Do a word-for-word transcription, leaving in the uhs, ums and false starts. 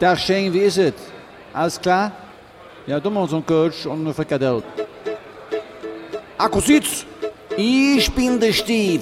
Tag Shane, wie ist es? Alles klar? Ja, du machst einen Coach und eine Frikadelle. Akku Sitz! Ich bin der Steve